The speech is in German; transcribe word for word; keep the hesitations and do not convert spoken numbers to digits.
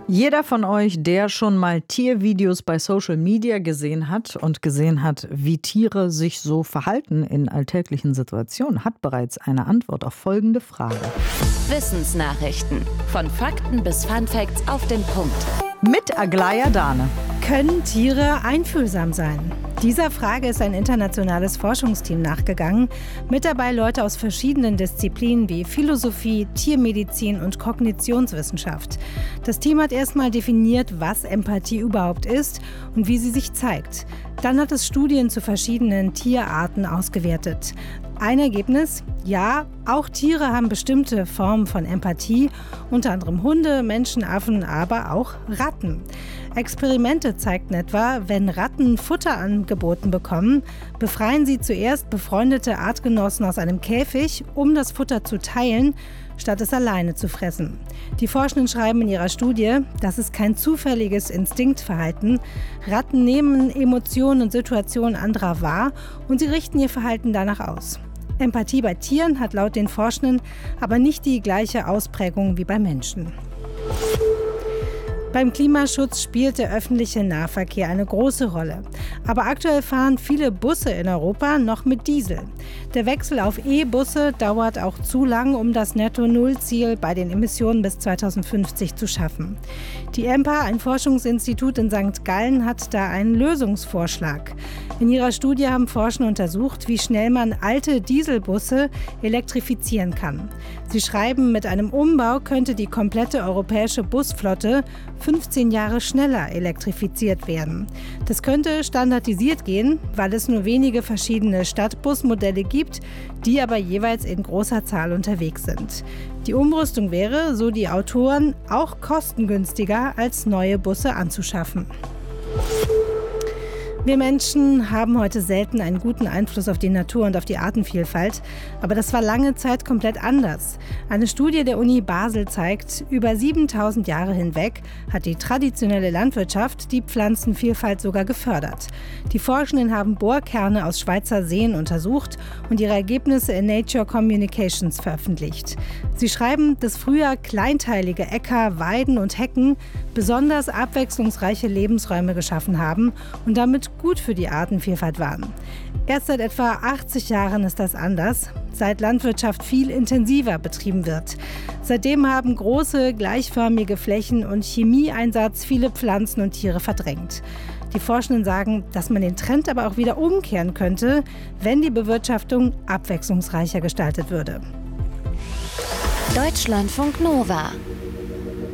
Jeder von euch, der schon mal Tiervideos bei Social Media gesehen hat und gesehen hat, wie Tiere sich so verhalten in alltäglichen Situationen, hat bereits eine Antwort auf folgende Frage. Wissensnachrichten. Von Fakten bis Funfacts auf den Punkt. Mit Aglaya Dane. Können Tiere einfühlsam sein? Dieser Frage ist ein internationales Forschungsteam nachgegangen, mit dabei Leute aus verschiedenen Disziplinen wie Philosophie, Tiermedizin und Kognitionswissenschaft. Das Team hat erstmal definiert, was Empathie überhaupt ist und wie sie sich zeigt. Dann hat es Studien zu verschiedenen Tierarten ausgewertet. Ein Ergebnis: Ja, auch Tiere haben bestimmte Formen von Empathie, unter anderem Hunde, Menschen, Affen, aber auch Ratten. Experimente zeigten etwa, wenn Ratten Futter angeboten bekommen, befreien sie zuerst befreundete Artgenossen aus einem Käfig, um das Futter zu teilen, statt es alleine zu fressen. Die Forschenden schreiben in ihrer Studie, das ist kein zufälliges Instinktverhalten. Ratten nehmen Emotionen und Situationen anderer wahr und sie richten ihr Verhalten danach aus. Empathie bei Tieren hat laut den Forschenden aber nicht die gleiche Ausprägung wie bei Menschen. Beim Klimaschutz spielt der öffentliche Nahverkehr eine große Rolle. Aber aktuell fahren viele Busse in Europa noch mit Diesel. Der Wechsel auf E-Busse dauert auch zu lang, um das Netto-Null-Ziel bei den Emissionen bis zweitausendfünfzig zu schaffen. Die E M P A, ein Forschungsinstitut in Sankt Gallen, hat da einen Lösungsvorschlag. In ihrer Studie haben Forscher untersucht, wie schnell man alte Dieselbusse elektrifizieren kann. Sie schreiben, mit einem Umbau könnte die komplette europäische Busflotte fünfzehn Jahre schneller elektrifiziert werden. Das könnte standardisiert gehen, weil es nur wenige verschiedene Stadtbusmodelle gibt, die aber jeweils in großer Zahl unterwegs sind. Die Umrüstung wäre, so die Autoren, auch kostengünstiger als neue Busse anzuschaffen. Wir Menschen haben heute selten einen guten Einfluss auf die Natur und auf die Artenvielfalt, aber das war lange Zeit komplett anders. Eine Studie der Uni Basel zeigt, über siebentausend Jahre hinweg hat die traditionelle Landwirtschaft die Pflanzenvielfalt sogar gefördert. Die Forschenden haben Bohrkerne aus Schweizer Seen untersucht und ihre Ergebnisse in Nature Communications veröffentlicht. Sie schreiben, dass früher kleinteilige Äcker, Weiden und Hecken besonders abwechslungsreiche Lebensräume geschaffen haben und damit gut für die Artenvielfalt waren. Erst seit etwa achtzig Jahren ist das anders, seit Landwirtschaft viel intensiver betrieben wird. Seitdem haben große, gleichförmige Flächen und Chemieeinsatz viele Pflanzen und Tiere verdrängt. Die Forschenden sagen, dass man den Trend aber auch wieder umkehren könnte, wenn die Bewirtschaftung abwechslungsreicher gestaltet würde. Deutschlandfunk Nova